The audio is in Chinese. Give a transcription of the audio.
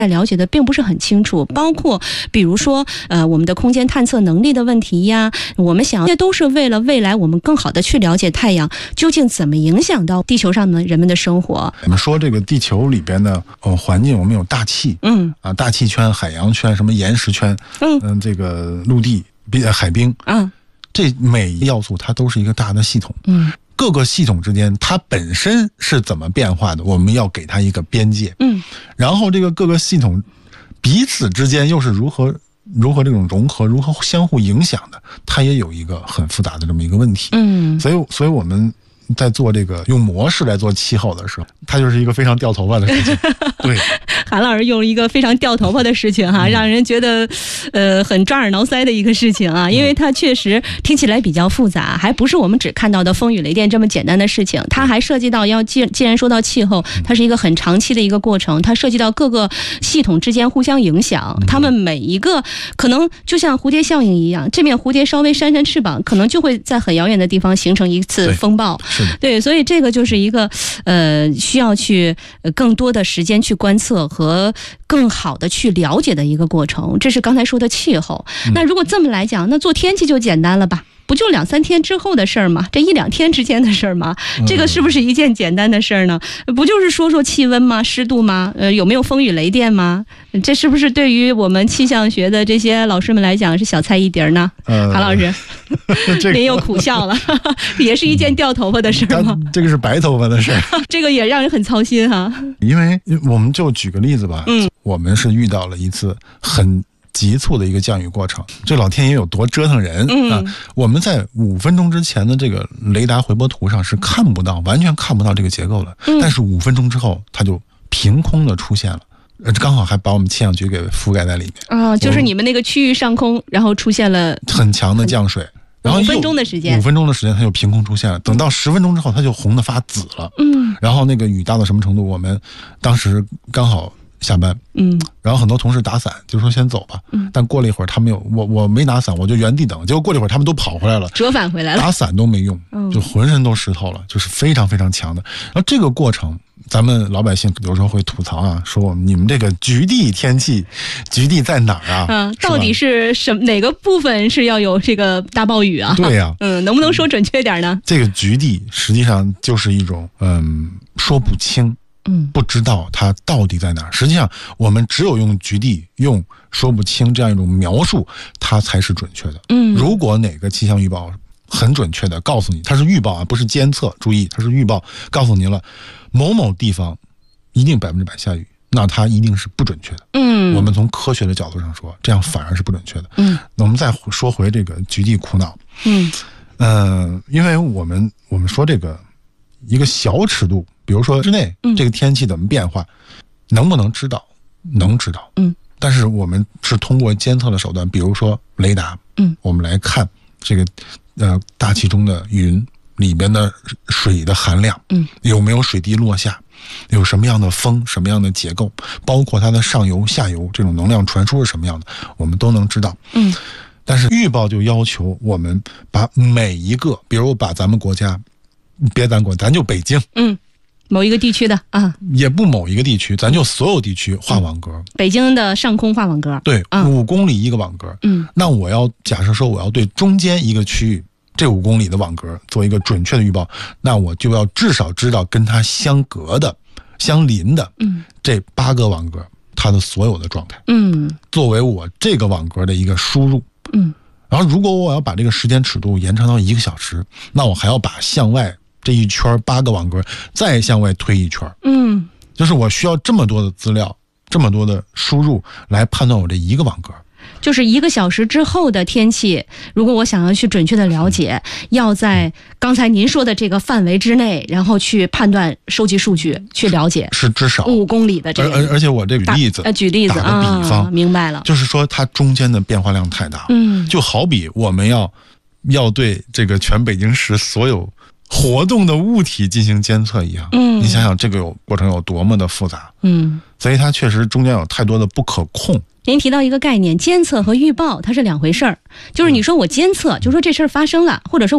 了解的并不是很清楚，包括比如说我们的空间探测能力的问题呀，我们想这都是为了未来我们更好的去了解太阳究竟怎么影响到地球上的人们的生活。 我们说这个地球里边的环境，我们有大气，大气圈、海洋圈、什么岩石圈，这个陆地、海冰，这每一要素它都是一个大的系统，各个系统之间它本身是怎么变化的，我们要给它一个边界，然后这个各个系统彼此之间又是如何这种融合，如何相互影响的，它也有一个很复杂的这么一个问题。所以我们在做这个用模式来做气候的时候，它就是一个非常掉头发的事情。对， 韩老师用一个非常掉头发的事情哈，让人觉得很抓耳挠腮的一个事情啊，因为它确实听起来比较复杂，还不是我们只看到的风雨雷电这么简单的事情，它还涉及到既然说到气候，它是一个很长期的一个过程，它涉及到各个系统之间互相影响，它们每一个可能就像蝴蝶效应一样，这面蝴蝶稍微扇扇翅膀，可能就会在很遥远的地方形成一次风暴。对，所以这个就是一个需要去更多的时间去观测和更好的去了解的一个过程。这是刚才说的气候。那如果这么来讲，那做天气就简单了吧？不就2-3天之后的事儿吗？这1-2天之间的事儿吗？这个是不是一件简单的事儿呢？不就是说气温吗？湿度吗？有没有风雨雷电吗？这是不是对于我们气象学的这些老师们来讲是小菜一碟呢？韩老师，您又苦笑了，也是一件掉头发的事儿吗？ 这个是白头发的事儿， 这个也让人很操心哈。 因为我们就举个例子吧，我们是遇到了一次很急促的一个降雨过程，这老天爷有多折腾人啊！我们在5分钟之前的这个雷达回波图上是完全看不到这个结构的，但是5分钟之后它就凭空的出现了，刚好还把我们气象局给覆盖在里面就是你们那个区域上空，然后出现了很强的降水，然后 5分钟的时间它就凭空出现了，等到10分钟之后它就红的发紫了，然后那个雨大到什么程度，我们当时刚好下班，然后很多同事打伞，就说先走吧，但过了一会儿他们我没打伞，我就原地等，结果过了一会儿他们都跑回来了， 折返回来了， 打伞都没用，就浑身都湿透了，就是非常非常强的。然后这个过程，咱们老百姓有时候会吐槽啊，说你们这个局地天气，局地在哪儿啊？ 到底是哪个部分是要有这个大暴雨啊？ 对呀， 能不能说准确点呢？ 这个局地实际上就是一种说不清。不知道它到底在哪儿。实际上我们只有用局地，用说不清这样一种描述，它才是准确的。如果哪个气象预报很准确的告诉你，它是预报啊，不是监测，注意它是预报，告诉您了某某地方一定100%下雨，那它一定是不准确的。我们从科学的角度上说，这样反而是不准确的。那我们再说回这个局地苦恼。因为我们说这个一个小尺度，比如说之内这个天气怎么变化，能不能知道？能知道。但是我们是通过监测的手段，比如说雷达，我们来看这个大气中的云里边的水的含量，有没有水滴落下，有什么样的风，什么样的结构，包括它的上游下游这种能量传输是什么样的，我们都能知道。但是预报就要求我们把每一个，比如把咱们国家，别咱国，咱就北京， 某一个地区的啊， 也不某一个地区，咱就所有地区画网格。 北京的上空画网格， 对，5公里一个网格。那我要假设说我要对中间一个区域这5公里的网格做一个准确的预报，那我就要至少知道跟它相隔的、相邻的这8个网格它的所有的状态。作为我这个网格的一个输入。然后如果我要把这个时间尺度延长到1个小时，那我还要把向外这一圈8个网格再向外推一圈。就是我需要这么多的资料，这么多的输入来判断我这一个网格。 就是1个小时之后的天气，如果我想要去准确的了解，要在刚才您说的这个范围之内，然后去判断、收集数据，去了解， 是至少 5公里的这个。 而且我这个例子， 举例子打个比方， 明白了， 就是说它中间的变化量太大。就好比我们要对这个全北京市所有活动的物体进行监测一样。你想想这个过程有多么的复杂。所以它确实中间有太多的不可控。 您提到一个概念，监测和预报它是2回事儿。就是你说我监测，就说这事儿发生了，或者说